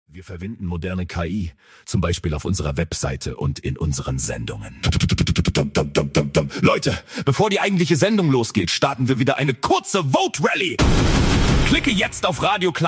Wir verwenden moderne KI, zum Beispiel auf unserer Webseite und in unseren Sendungen. Leute, bevor die eigentliche Sendung losgeht, starten wir wieder eine kurze Vote Rally. Klicke jetzt auf Radio Klar.